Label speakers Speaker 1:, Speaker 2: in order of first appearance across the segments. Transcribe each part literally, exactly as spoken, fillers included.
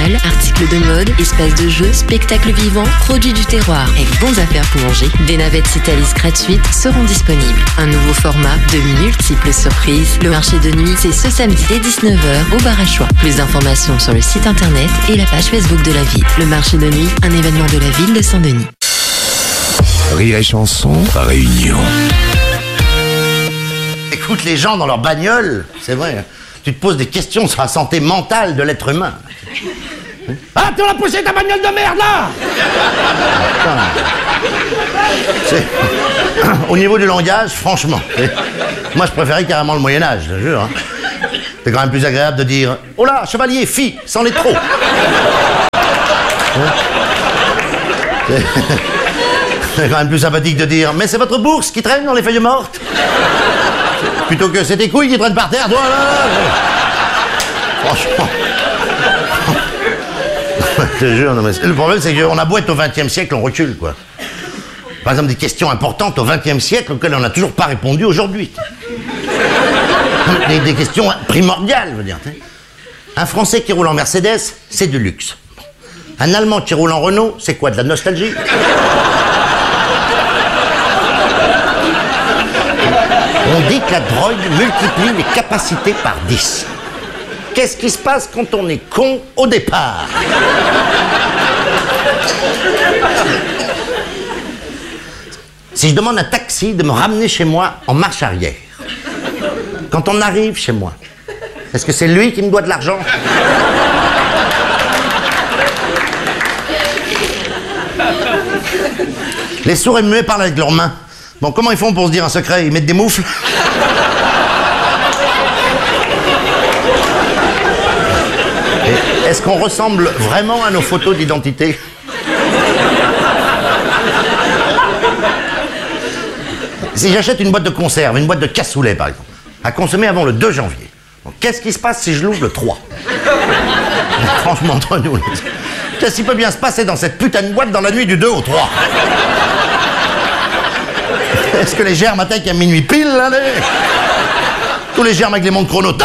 Speaker 1: artisanales, articles de mode, espaces de jeux, spectacles vivants, produits du terroir et bons affaires pour manger. Des navettes Citalis gratuites seront disponibles. Un nouveau format de multiples surprises. Le marché de nuit, c'est ce samedi dès dix-neuf heures au Bar à Choix. Plus d'informations sur le site internet et la page Facebook de la ville. Le marché de nuit, un événement de la ville de Saint-Denis.
Speaker 2: Rire et chanson, réunion.
Speaker 3: Écoute les gens dans leur bagnole, c'est vrai, tu te poses des questions sur la santé mentale de l'être humain. Ah, tu as poussé ta bagnole de merde, là! C'est... Au niveau du langage, franchement, moi je préférais carrément le Moyen-Âge, je te jure. Hein. C'est quand même plus agréable de dire « Oh là, chevalier, fille, c'en est trop !» C'est quand même plus sympathique de dire « Mais c'est votre bourse qui traîne dans les feuilles mortes !» Plutôt que c'est tes couilles qui traînent par terre, toi, là, là. Franchement. Je te jure, non, mais le problème, c'est qu'on a beau être au vingtième siècle, on recule, quoi. Par exemple, des questions importantes au vingtième siècle auxquelles on n'a toujours pas répondu aujourd'hui. Des, des questions primordiales, je veux dire. Un Français qui roule en Mercedes, c'est du luxe. Un Allemand qui roule en Renault, c'est quoi, de la nostalgie? On dit que la drogue multiplie les capacités par dix. Qu'est-ce qui se passe quand on est con au départ? Si je demande à un taxi de me ramener chez moi en marche arrière, quand on arrive chez moi, est-ce que c'est lui qui me doit de l'argent? Les sourds et muets parlent avec leurs mains. Bon, comment ils font pour se dire un secret? Ils mettent des moufles? Et est-ce qu'on ressemble vraiment à nos photos d'identité? Si j'achète une boîte de conserve, une boîte de cassoulet par exemple, à consommer avant le deux janvier, bon, qu'est-ce qui se passe si je l'ouvre le trois? Franchement, entre nous, qu'est-ce qui peut bien se passer dans cette putain de boîte dans la nuit du deux au trois? Est-ce que les germes attaquent à minuit pile, là, les... Tous les germes avec les montres chrono.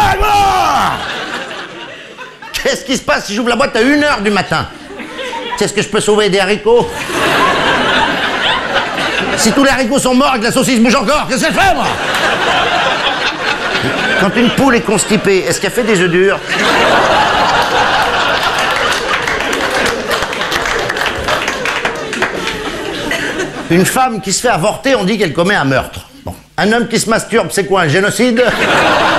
Speaker 3: Qu'est-ce qui se passe si j'ouvre la boîte à une heure du matin? Est-ce que je peux sauver des haricots? Si tous les haricots sont morts et que la saucisse bouge encore, qu'est-ce que je fais, moi? Quand une poule est constipée, est-ce qu'elle fait des œufs durs? Une femme qui se fait avorter, on dit qu'elle commet un meurtre. Bon. Un homme qui se masturbe, c'est quoi, un génocide?